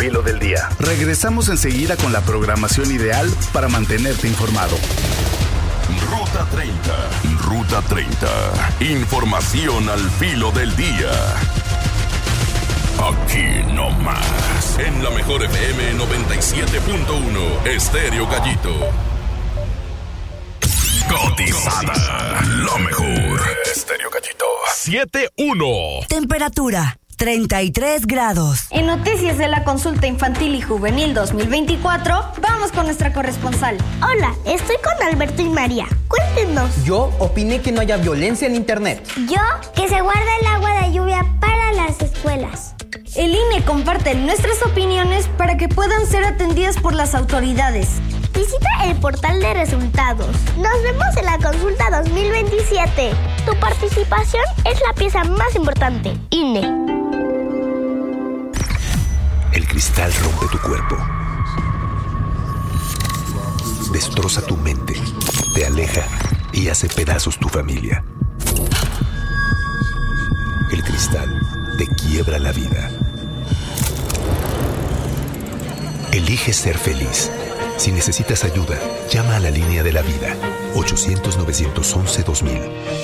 filo del día. Regresamos enseguida con la programación ideal para mantenerte informado. Ruta 30. Ruta 30. Información al filo del día. Aquí no más. En la mejor FM 97.1, Estéreo Gallito. Cotizada. Lo mejor. Estéreo Gallito. 7-1. Temperatura 33 grados. En noticias de la consulta infantil y juvenil 2024, vamos con nuestra corresponsal. Hola, estoy con Alberto y María. Cuéntenos. Yo opiné que no haya violencia en internet. Yo, que se guarde el agua de lluvia para las escuelas. El INE comparte nuestras opiniones para que puedan ser atendidas por las autoridades. Visita el portal de resultados. Nos vemos en la consulta 2027. Tu participación es la pieza más importante. INE. El cristal rompe tu cuerpo. Destroza tu mente. Te aleja y hace pedazos tu familia. El cristal te quiebra la vida. Elige ser feliz. Si necesitas ayuda, llama a la línea de la vida. 800-911-2000.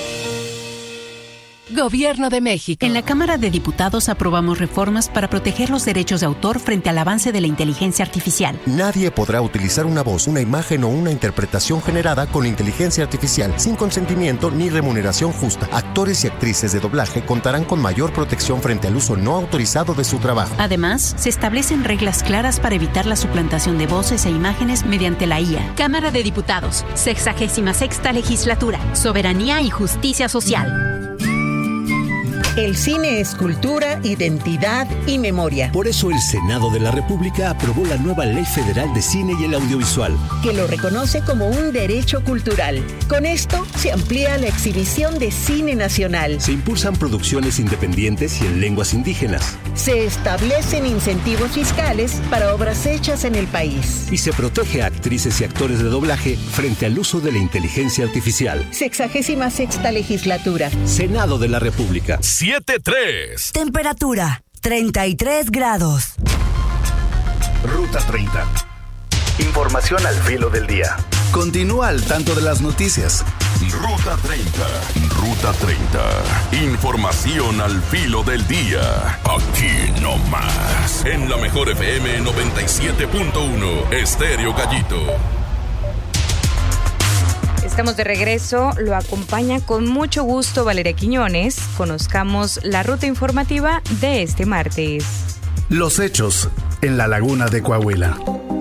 Gobierno de México. En la Cámara de Diputados aprobamos reformas para proteger los derechos de autor frente al avance de la inteligencia artificial. Nadie podrá utilizar una voz, una imagen o una interpretación generada con inteligencia artificial sin consentimiento ni remuneración justa. Actores y actrices de doblaje contarán con mayor protección frente al uso no autorizado de su trabajo. Además, se establecen reglas claras para evitar la suplantación de voces e imágenes mediante la IA. Cámara de Diputados, 66ª Legislatura, Soberanía y Justicia Social. El cine es cultura, identidad y memoria. Por eso el Senado de la República aprobó la nueva Ley Federal de Cine y el Audiovisual, que lo reconoce como un derecho cultural. Con esto se amplía la exhibición de cine nacional. Se impulsan producciones independientes y en lenguas indígenas. Se establecen incentivos fiscales para obras hechas en el país. Y se protege a actrices y actores de doblaje frente al uso de la inteligencia artificial. 66ª Legislatura. Senado de la República. 7-3. Temperatura 33 grados. Ruta 30. Información al filo del día. Continúa al tanto de las noticias. Ruta 30. Ruta 30. Información al filo del día. Aquí no más. En la mejor FM 97.1, Estéreo Gallito. Estamos de regreso, lo acompaña con mucho gusto Valeria Quiñones. Conozcamos la ruta informativa de este martes. Los hechos en la laguna de Coahuila.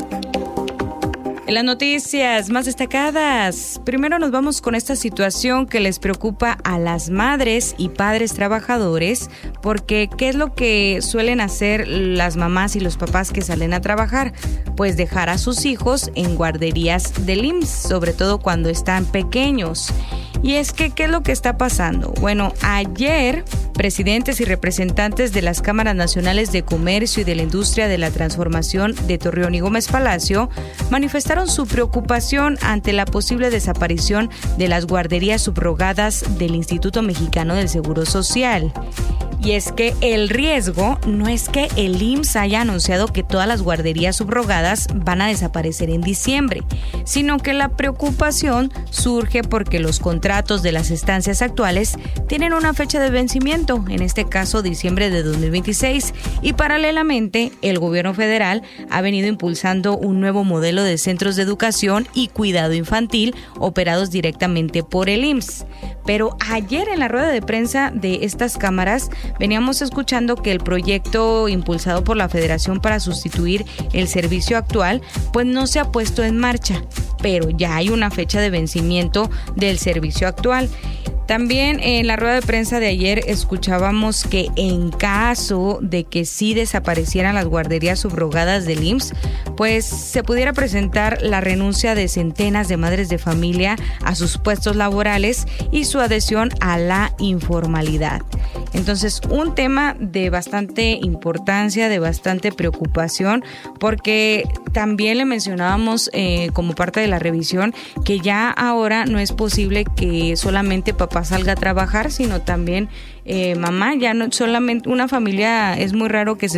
En las noticias más destacadas, primero nos vamos con esta situación que les preocupa a las madres y padres trabajadores, porque ¿qué es lo que suelen hacer las mamás y los papás que salen a trabajar? Pues dejar a sus hijos en guarderías del IMSS, sobre todo cuando están pequeños. Y es que, ¿qué es lo que está pasando? Bueno, ayer, presidentes y representantes de las Cámaras Nacionales de Comercio y de la Industria de la Transformación de Torreón y Gómez Palacio manifestaron su preocupación ante la posible desaparición de las guarderías subrogadas del Instituto Mexicano del Seguro Social. Y es que el riesgo no es que el IMSS haya anunciado que todas las guarderías subrogadas van a desaparecer en diciembre, sino que la preocupación surge porque los contratos de las estancias actuales tienen una fecha de vencimiento, en este caso diciembre de 2026, y paralelamente el gobierno federal ha venido impulsando un nuevo modelo de centros de educación y cuidado infantil operados directamente por el IMSS. Pero ayer en la rueda de prensa de estas cámaras veníamos escuchando que el proyecto impulsado por la Federación para sustituir el servicio actual pues no se ha puesto en marcha, pero ya hay una fecha de vencimiento del servicio actual. También en la rueda de prensa de ayer escuchábamos que en caso de que sí desaparecieran las guarderías subrogadas del IMSS, pues se pudiera presentar la renuncia de centenas de madres de familia a sus puestos laborales y su adhesión a la informalidad. Entonces, un tema de bastante importancia, de bastante preocupación, porque también le mencionábamos como parte de la revisión que ya ahora no es posible que solamente papá salga a trabajar, sino también mamá. Ya no solamente una familia, es muy raro que se